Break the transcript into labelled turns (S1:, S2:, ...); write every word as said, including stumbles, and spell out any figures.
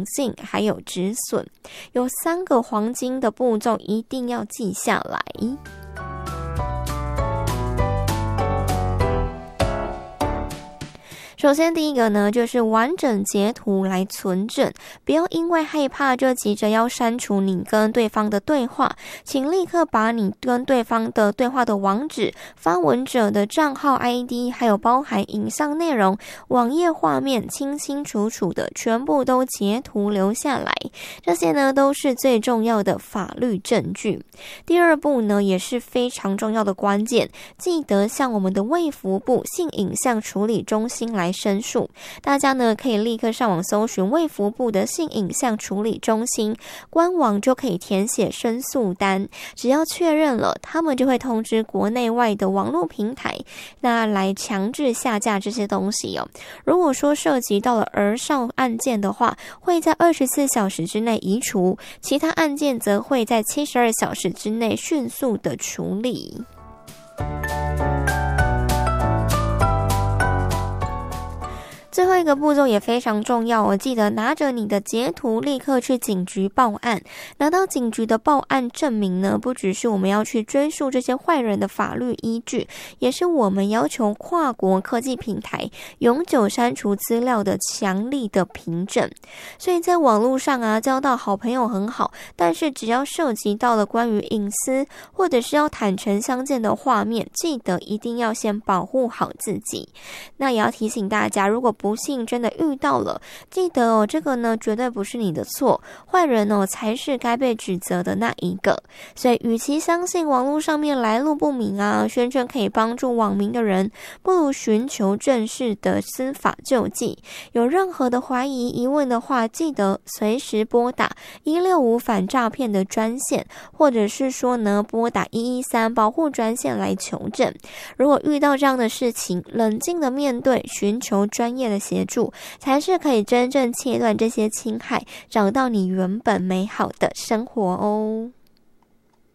S1: 信还有止损。有三个黄金的步骤一定要记下来。首先第一个呢，就是完整截图来存证，不要因为害怕就急着要删除你跟对方的对话，请立刻把你跟对方的对话的网址、发文者的账号 I D， 还有包含影像内容、网页画面清清楚楚的全部都截图留下来，这些呢都是最重要的法律证据。第二步呢，也是非常重要的关键，记得向我们的卫福部性影像处理中心来申诉。大家呢可以立刻上网搜寻卫福部的性影像处理中心官网，就可以填写申诉单，只要确认了，他们就会通知国内外的网络平台，那来强制下架这些东西哦。如果说涉及到了儿少案件的话，会在二十四小时之内移除，其他案件则会在七十二小时之内迅速的处理。最后一个步骤也非常重要，我记得拿着你的截图立刻去警局报案。拿到警局的报案证明呢，不只是我们要去追溯这些坏人的法律依据，也是我们要求跨国科技平台永久删除资料的强力的凭证。所以在网络上啊，交到好朋友很好，但是只要涉及到了关于隐私或者是要坦诚相见的画面，记得一定要先保护好自己。那也要提醒大家，如果不不幸真的遇到了，记得哦，这个呢绝对不是你的错，坏人哦才是该被指责的那一个。所以与其相信网络上面来路不明啊，宣称可以帮助网民的人，不如寻求正式的司法救济。有任何的怀疑疑问的话，记得随时拨打一六五反诈骗的专线，或者是说呢拨打一一三保护专线来求证。如果遇到这样的事情，冷静的面对，寻求专业的协助，才是可以真正切断这些侵害，找到你原本美好的生活哦。